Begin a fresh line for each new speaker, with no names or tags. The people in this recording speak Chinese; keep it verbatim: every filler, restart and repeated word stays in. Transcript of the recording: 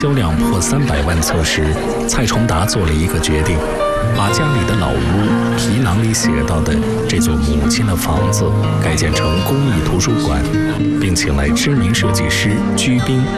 销量破三百万册时，蔡崇达做了一个决定，把家里的老屋皮囊里写到的这座母亲的房子改建成公益图书馆，并请来知名设计师居斌